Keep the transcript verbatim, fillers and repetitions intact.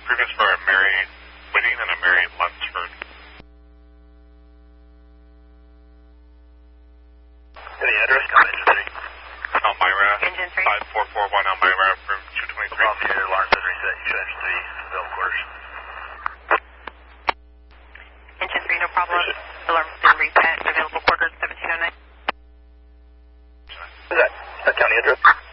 previous for a Mary Whitting and a Mary Lunsford. Any address? Come engine three. Elmira. Engine three. five four four one Elmira, room two twenty-three. Above here, alarm says reset. You should engine three, available quarters. Engine three, no problem. Alarm's been reset. Available quarters, seventeen oh nine. Is that, is that county address?